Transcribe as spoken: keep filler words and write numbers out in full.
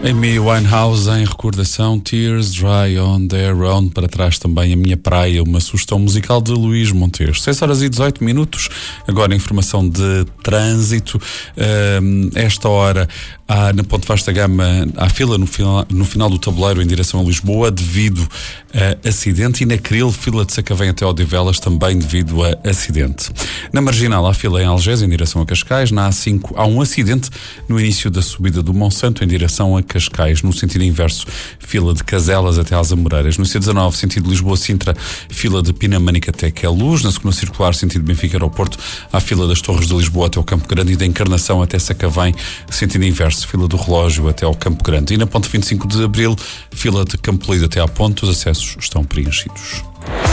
Amy Winehouse em recordação, Tears Dry on Their Own. Para trás também A Minha Praia, uma sugestão musical de Luís Monteiro. seis horas e dezoito minutos, agora informação de trânsito. Uh, esta hora há, na Ponte Vasta Gama, há fila no final, no final do tabuleiro em direção a Lisboa devido a acidente, e na Cril, fila de Sacavém até Odivelas também devido a acidente. Na Marginal há fila em Algés em direção a Cascais. Na A cinco há um acidente no início da subida do Monsanto em direção a Cascais. No sentido inverso, fila de Caselas até às Amoreiras. No C dezanove, sentido Lisboa-Sintra, fila de Pinamanique até Queluz. Na segunda circular, sentido Benfica-Aeroporto, há fila das Torres de Lisboa até ao Campo Grande, e da Encarnação até Sacavém, sentido inverso, fila do Relógio até ao Campo Grande. E na ponte vinte e cinco de Abril, fila de Campo Lido até à Ponte. Os acessos estão preenchidos.